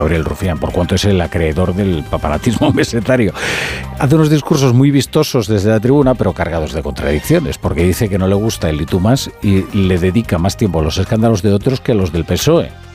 Gabriel Rufián, por cuanto es el acreedor del papanatismo mesetario. Hace unos discursos muy vistosos desde la tribuna, pero cargados de contradicciones, porque dice que no le gusta el Y tú más y le dedica más tiempo a los escándalos de otros que a los del PSOE.